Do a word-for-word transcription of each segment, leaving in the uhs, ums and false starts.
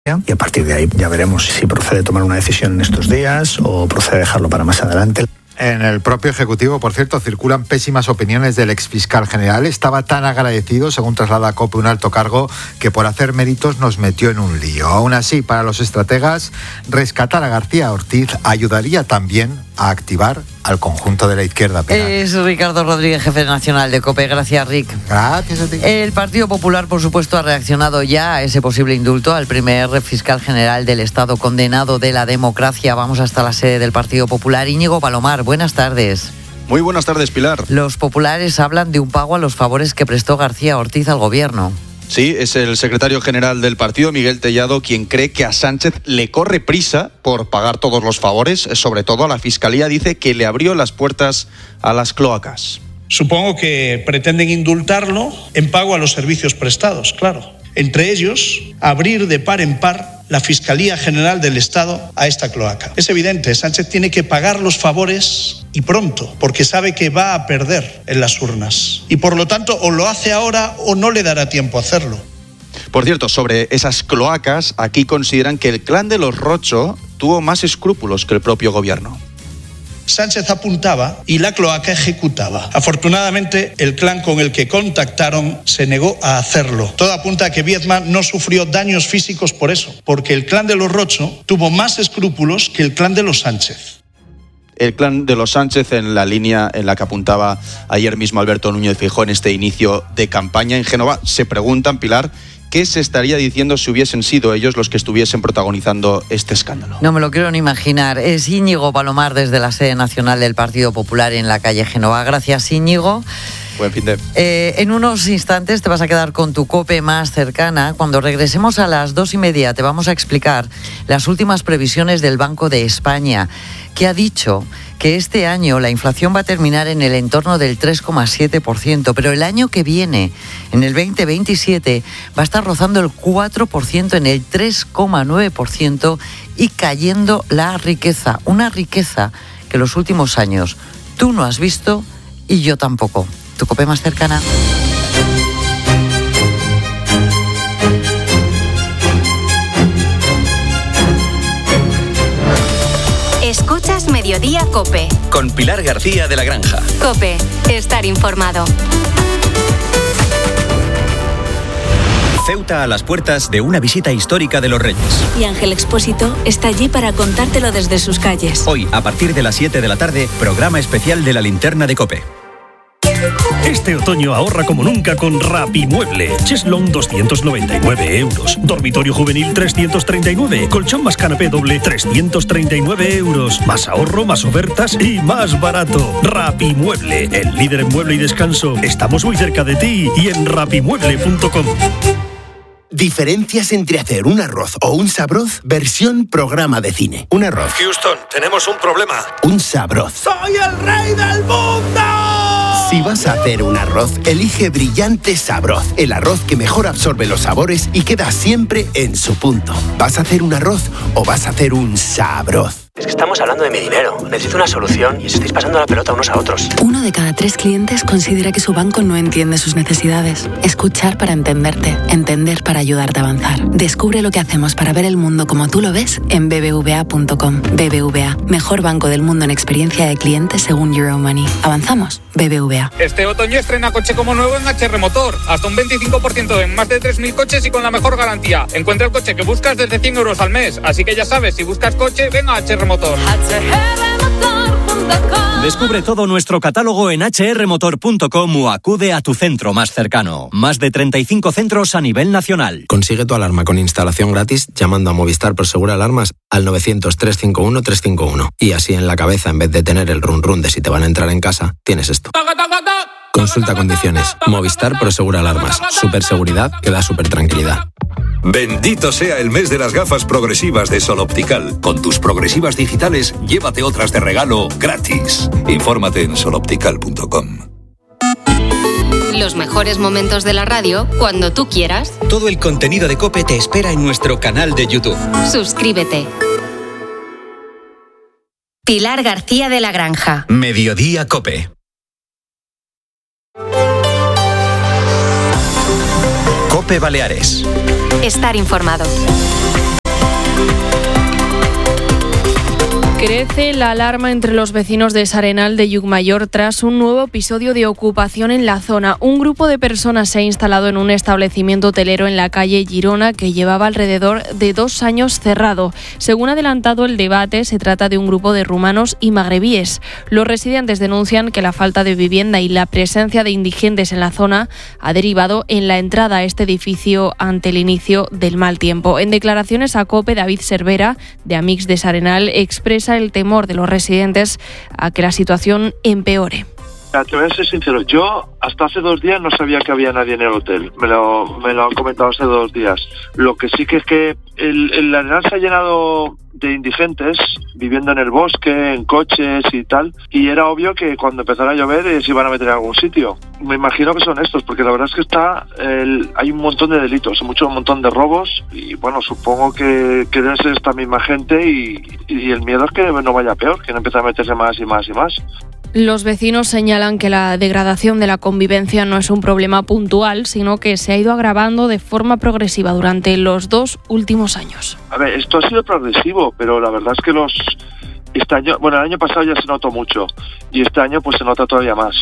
y a partir de ahí ya veremos si procede tomar una decisión en estos días o procede dejarlo para más adelante. En el propio Ejecutivo, por cierto, circulan pésimas opiniones del exfiscal general. Estaba tan agradecido, según traslada a COPE un alto cargo, que por hacer méritos nos metió en un lío. Aún así, para los estrategas, rescatar a García Ortiz ayudaría también a activar al conjunto de la izquierda. Pilar. Es Ricardo Rodríguez, jefe nacional de COPE. Gracias, Rick. Gracias a ti. El Partido Popular, por supuesto, ha reaccionado ya a ese posible indulto al primer fiscal general del Estado condenado de la democracia. Vamos hasta la sede del Partido Popular. Íñigo Palomar, buenas tardes. Muy buenas tardes, Pilar. Los populares hablan de un pago a los favores que prestó García Ortiz al gobierno. Sí, es el secretario general del partido, Miguel Tellado, quien cree que a Sánchez le corre prisa por pagar todos los favores, sobre todo a la Fiscalía. Dice que le abrió las puertas a las cloacas. Supongo que pretenden indultarlo en pago a los servicios prestados, claro. Entre ellos, abrir de par en par la Fiscalía General del Estado a esta cloaca. Es evidente, Sánchez tiene que pagar los favores y pronto, porque sabe que va a perder en las urnas. Y por lo tanto, o lo hace ahora o no le dará tiempo a hacerlo. Por cierto, sobre esas cloacas, aquí consideran que el clan de los Rocho tuvo más escrúpulos que el propio gobierno. Sánchez apuntaba y la cloaca ejecutaba. Afortunadamente, el clan con el que contactaron se negó a hacerlo. Todo apunta a que Viedma no sufrió daños físicos por eso, porque el clan de los Rocho tuvo más escrúpulos que el clan de los Sánchez. El clan de los Sánchez, en la línea en la que apuntaba ayer mismo Alberto Núñez Feijóo en este inicio de campaña en Génova, se preguntan, Pilar, ¿qué se estaría diciendo si hubiesen sido ellos los que estuviesen protagonizando este escándalo? No me lo quiero ni imaginar. Es Íñigo Palomar desde la sede nacional del Partido Popular en la calle Génova. Gracias, Íñigo. Buen fin de... Eh, en unos instantes te vas a quedar con tu COPE más cercana. Cuando regresemos a las dos y media te vamos a explicar las últimas previsiones del Banco de España, que ha dicho que este año la inflación va a terminar en el entorno del tres coma siete por ciento, pero el año que viene, en el veinte veintisiete, va a estar rozando el cuatro por ciento, en el tres coma nueve por ciento y cayendo la riqueza. Una riqueza que los últimos años tú no has visto y yo tampoco. Tu COPE más cercana. Escuchas Mediodía COPE. Con Pilar García de la Granja. COPE, estar informado. Ceuta a las puertas de una visita histórica de los Reyes. Y Ángel Expósito está allí para contártelo desde sus calles. Hoy, a partir de las siete de la tarde, programa especial de la linterna de COPE. Este otoño ahorra como nunca con Rapimueble. Cheslong doscientos noventa y nueve euros. Dormitorio juvenil trescientos treinta y nueve. Colchón más canapé doble trescientos treinta y nueve euros. Más ahorro, más ofertas y más barato. Rapimueble, el líder en mueble y descanso. Estamos muy cerca de ti y en rapimueble punto com. Diferencias entre hacer un arroz o un sabroz, versión programa de cine. Un arroz. Houston, tenemos un problema. Un sabroz. ¡Soy el rey del mundo! Si vas a hacer un arroz, elige Brillante Sabroz, el arroz que mejor absorbe los sabores y queda siempre en su punto. ¿Vas a hacer un arroz o vas a hacer un sabroz? Es que estamos hablando de mi dinero. Necesito una solución y os estáis pasando la pelota unos a otros. Uno de cada tres clientes considera que su banco no entiende sus necesidades. Escuchar para entenderte. Entender para ayudarte a avanzar. Descubre lo que hacemos para ver el mundo como tú lo ves en b b v a punto com. B B V A, mejor banco del mundo en experiencia de cliente según Euromoney. ¿Avanzamos? B B V A. Este otoño estrena coche como nuevo en H R Motor. Hasta un veinticinco por ciento en más de tres mil coches y con la mejor garantía. Encuentra el coche que buscas desde cien euros al mes. Así que ya sabes, si buscas coche, ven a H R Motor. Descubre todo nuestro catálogo en h r motor punto com o acude a tu centro más cercano. Más de treinta y cinco centros a nivel nacional. Consigue tu alarma con instalación gratis llamando a Movistar Prosegur Alarmas al novecientos, trescientos cincuenta y uno, trescientos cincuenta y uno. Y así en la cabeza, en vez de tener el run run de si te van a entrar en casa, tienes esto. Consulta condiciones. Movistar Prosegur Alarmas. Super seguridad que da super tranquilidad. Bendito sea el mes de las gafas progresivas de Sol Optical. Con tus progresivas digitales, llévate otras de regalo gratis. Infórmate en sol optical punto com. Los mejores momentos de la radio cuando tú quieras. Todo el contenido de COPE te espera en nuestro canal de YouTube. Suscríbete. Pilar García de la Granja. Mediodía COPE. COPE Baleares. Estar informado. Crece la alarma entre los vecinos de S'Arenal de Llucmajor tras un nuevo episodio de ocupación en la zona. Un grupo de personas se ha instalado en un establecimiento hotelero en la calle Girona que llevaba alrededor de dos años cerrado. Según ha adelantado el debate, se trata de un grupo de rumanos y magrebíes. Los residentes denuncian que la falta de vivienda y la presencia de indigentes en la zona ha derivado en la entrada a este edificio ante el inicio del mal tiempo. En declaraciones a COPE, David Cervera, de Amics de S'Arenal, expresa el temor de los residentes a que la situación empeore. Te voy a ser sincero, yo hasta hace dos días no sabía que había nadie en el hotel, me lo, me lo han comentado hace dos días. Lo que sí que es que el, el Arenal se ha llenado de indigentes viviendo en el bosque, en coches y tal, y era obvio que cuando empezara a llover eh, se iban a meter en algún sitio. Me imagino que son estos, porque la verdad es que está el, hay un montón de delitos, mucho un montón de robos, y bueno, supongo que, que debe ser esta misma gente y, y el miedo es que no vaya peor, que no empiece a meterse más y más y más. Los vecinos señalan que la degradación de la convivencia no es un problema puntual, sino que se ha ido agravando de forma progresiva durante los dos últimos años. A ver, esto ha sido progresivo, pero la verdad es que los este año, bueno, el año pasado ya se notó mucho y este año pues se nota todavía más.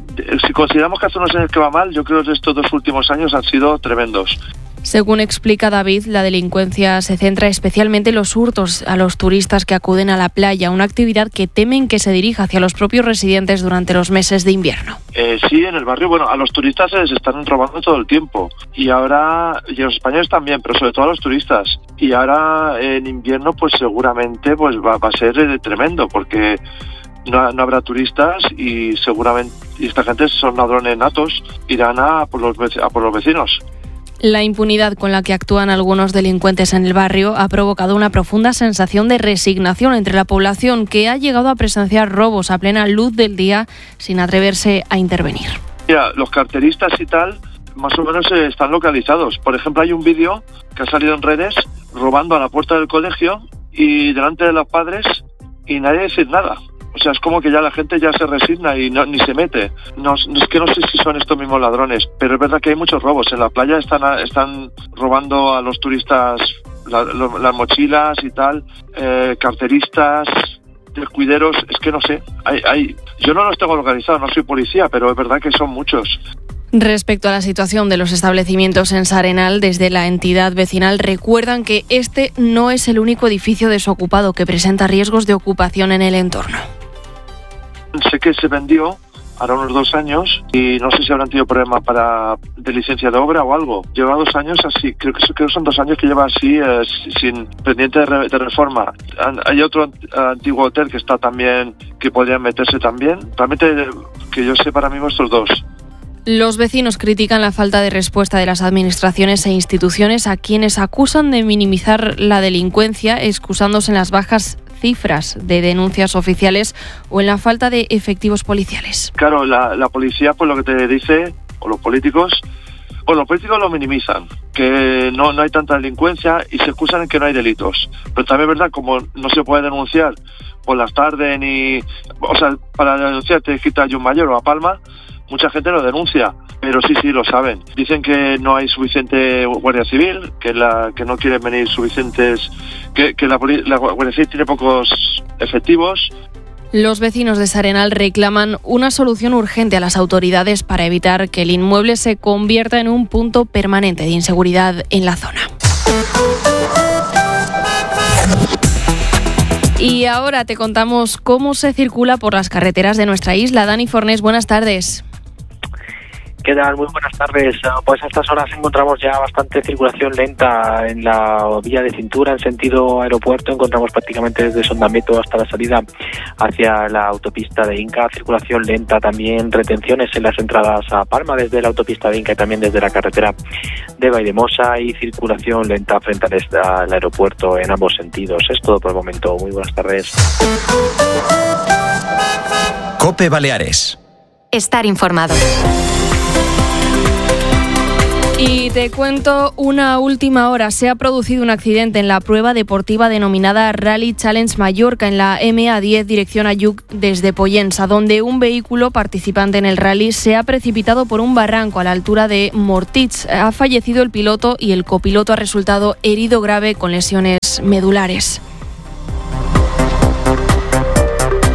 Si consideramos que hace unos años que va mal, yo creo que estos dos últimos años han sido tremendos. Según explica David, la delincuencia se centra especialmente en los hurtos a los turistas que acuden a la playa, una actividad que temen que se dirija hacia los propios residentes durante los meses de invierno. Eh, sí, en el barrio, bueno, a los turistas se les están robando todo el tiempo y ahora, y a los españoles también, pero sobre todo a los turistas. Y ahora en invierno pues seguramente pues va, va a ser eh, tremendo porque no, no habrá turistas y seguramente y esta gente son ladrones natos, irán a por los, a por los vecinos. La impunidad con la que actúan algunos delincuentes en el barrio ha provocado una profunda sensación de resignación entre la población, que ha llegado a presenciar robos a plena luz del día sin atreverse a intervenir. Mira, los carteristas y tal, más o menos eh, están localizados. Por ejemplo, hay un vídeo que ha salido en redes robando a la puerta del colegio y delante de los padres y nadie decir nada. O sea, es como que ya la gente ya se resigna y no, ni se mete. No, es que no sé si son estos mismos ladrones, pero es verdad que hay muchos robos. En la playa están, están robando a los turistas la, lo, las mochilas y tal, eh, carteristas, descuideros, es que no sé. Hay, hay, yo no los tengo localizados, no soy policía, pero es verdad que son muchos. Respecto a la situación de los establecimientos en S'Arenal, desde la entidad vecinal recuerdan que este no es el único edificio desocupado que presenta riesgos de ocupación en el entorno. Sé que se vendió ahora unos dos años y no sé si habrán tenido problemas para de licencia de obra o algo. Lleva dos años así, creo que, creo que son dos años que lleva así eh, sin pendiente de, re, de reforma. Hay otro antiguo hotel que está también, que podrían meterse también. Realmente que yo sé para mí estos dos. Los vecinos critican la falta de respuesta de las administraciones e instituciones, a quienes acusan de minimizar la delincuencia, excusándose en las bajas cifras de denuncias oficiales o en la falta de efectivos policiales. Claro, la, la policía pues lo que te dice, o los políticos, o los políticos lo minimizan, que no, no hay tanta delincuencia y se excusan en que no hay delitos. Pero también es verdad, como no se puede denunciar por las tardes ni... O sea, para denunciar te quita a Llucmajor o a Palma, mucha gente lo denuncia, pero sí, sí, lo saben. Dicen que no hay suficiente Guardia Civil, que la que no quieren venir suficientes, que, que la, la Guardia Civil tiene pocos efectivos. Los vecinos de S'Arenal reclaman una solución urgente a las autoridades para evitar que el inmueble se convierta en un punto permanente de inseguridad en la zona. Y ahora te contamos cómo se circula por las carreteras de nuestra isla. Dani Fornés, buenas tardes. ¿Qué tal? Muy buenas tardes. Pues a estas horas encontramos ya bastante circulación lenta en la vía de cintura en sentido aeropuerto. Encontramos prácticamente desde Sondambeto hasta la salida hacia la autopista de Inca. Circulación lenta, también retenciones en las entradas a Palma desde la autopista de Inca y también desde la carretera de Valldemosa, y circulación lenta frente al aeropuerto en ambos sentidos. Es todo por el momento. Muy buenas tardes. COPE Baleares. Estar informado. Y te cuento una última hora. Se ha producido un accidente en la prueba deportiva denominada Rally Challenge Mallorca en la eme a diez dirección a Lluc desde Pollensa, donde un vehículo participante en el rally se ha precipitado por un barranco a la altura de Mortitx. Ha fallecido el piloto y el copiloto ha resultado herido grave con lesiones medulares.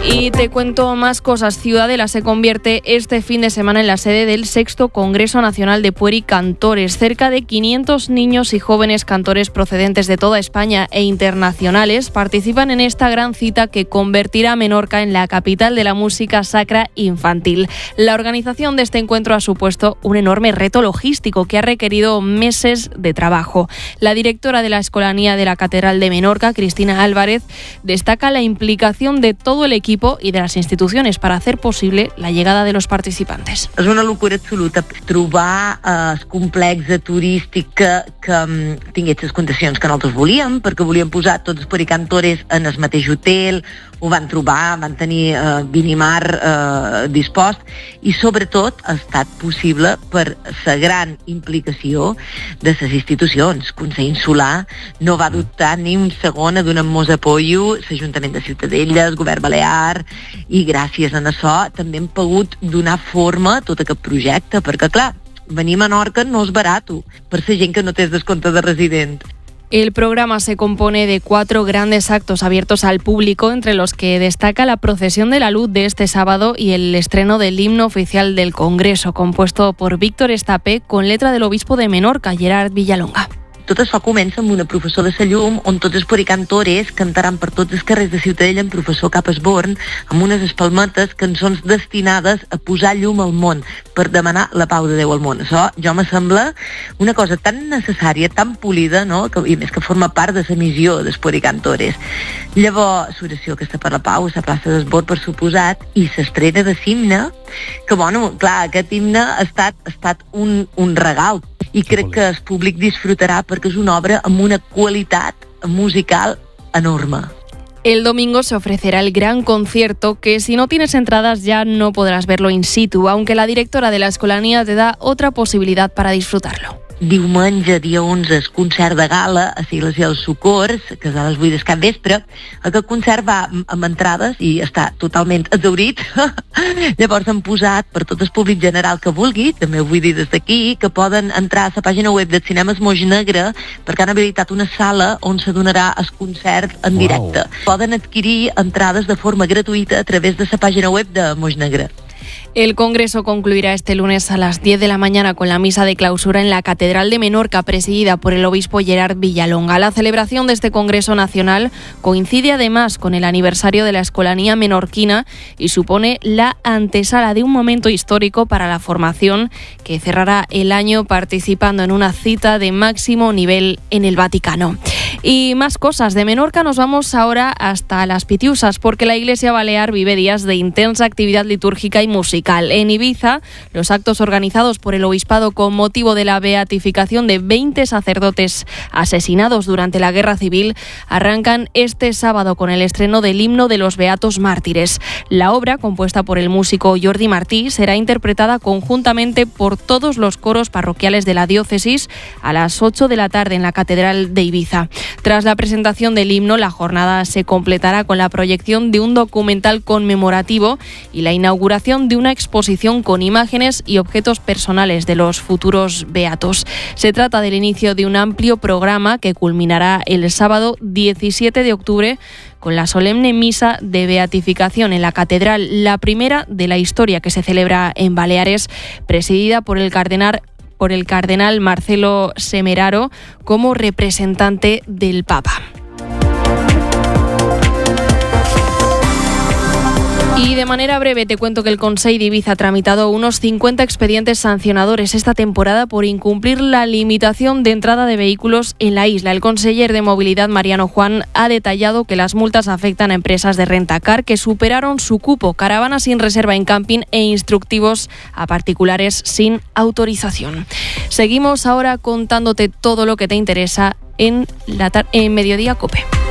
Y te cuento más cosas. Ciudadela se convierte este fin de semana en la sede del sexto Congreso Nacional de Puericantores. Cerca de quinientos niños y jóvenes cantores procedentes de toda España e internacionales participan en esta gran cita que convertirá a Menorca en la capital de la música sacra infantil. La organización de este encuentro ha supuesto un enorme reto logístico que ha requerido meses de trabajo. La directora de la Escolanía de la Catedral de Menorca, Cristina Álvarez, destaca la implicación de todo el equipo y de las instituciones para hacer posible la llegada de los participantes. És una locura absoluta trobar eh, el complex turístic que, que um, tingués les condicions que nosaltres volíem, perquè volíem posar tots els puericantores en el mateix hotel, ho van trobar, van tenir eh, Vinimar eh, dispost i sobretot ha estat possible per la gran implicació de les institucions. Consell Insular no va dubtar ni un segon a donar-nos apoyo, l'Ajuntament de Ciutadella, el Govern Balear, i gràcies a això també hem pogut donar forma a tot aquest projecte, perquè clar, venir a Menorca no és barat per la gent que no té descompte de resident. El programa se compone de cuatro grandes actos abiertos al público, entre los que destaca la procesión de la luz de este sábado y el estreno del himno oficial del Congreso, compuesto por Víctor Estapé con letra del obispo de Menorca, Gerard Villalonga. Tot això comença amb una professó de la llum on tots els puericantores cantaran per tots els carrers de Ciutadella amb professor cap esborn, amb unes espalmetes, cançons destinades a posar llum al món, per demanar la pau de Déu al món. Això jo me sembla una cosa tan necessària, tan polida, no? Que, i més que forma part de la missió dels puericantores. Llavors, l'oració aquesta per la pau, la plaça d'Esbord, per suposat, i l'estrena de l'himne, que, bueno, clar, aquest himne ha estat, ha estat un, un regal, i crec que el públic disfrutarà perquè és una obra amb una qualitat musical enorme. El domingo se ofrecerá el gran concierto que si no tienes entradas ya no podrás verlo in situ, aunque la directora de la Escolanía te da otra posibilidad para disfrutarlo. Diumenge, dia onze, el concert de gala a l'església dels Socors, que és a les vuit del capvespre. Aquest concert va amb entrades i està totalment exhaurit. Llavors han posat per tot el públic general que vulgui, també ho vull dir des d'aquí, que poden entrar a la pàgina web del Cinemes Moix Negre perquè han habilitat una sala on se donarà el concert en directe. Wow. Poden adquirir entrades de forma gratuïta a través de la pàgina web de Moix Negre. El Congreso concluirá este lunes a las diez de la mañana con la misa de clausura en la Catedral de Menorca, presidida por el obispo Gerard Villalonga. La celebración de este Congreso Nacional coincide además con el aniversario de la Escolanía menorquina y supone la antesala de un momento histórico para la formación que cerrará el año participando en una cita de máximo nivel en el Vaticano. Y más cosas. De Menorca nos vamos ahora hasta Las Pitiusas, porque la Iglesia Balear vive días de intensa actividad litúrgica y musical. En Ibiza, los actos organizados por el Obispado con motivo de la beatificación de veinte sacerdotes asesinados durante la Guerra Civil arrancan este sábado con el estreno del himno de los Beatos Mártires. La obra, compuesta por el músico Jordi Martí, será interpretada conjuntamente por todos los coros parroquiales de la diócesis a las ocho de la tarde en la Catedral de Ibiza. Tras la presentación del himno, la jornada se completará con la proyección de un documental conmemorativo y la inauguración de una exposición con imágenes y objetos personales de los futuros beatos. Se trata del inicio de un amplio programa que culminará el sábado diecisiete de octubre con la solemne misa de beatificación en la catedral, la primera de la historia que se celebra en Baleares, presidida por el cardenal por el cardenal Marcelo Semeraro como representante del Papa. Y de manera breve te cuento que el Consell de Ibiza ha tramitado unos cincuenta expedientes sancionadores esta temporada por incumplir la limitación de entrada de vehículos en la isla. El conseller de Movilidad, Mariano Juan, ha detallado que las multas afectan a empresas de rentacar que superaron su cupo, caravanas sin reserva en camping e instructivos a particulares sin autorización. Seguimos ahora contándote todo lo que te interesa en, la tar- en Mediodía COPE.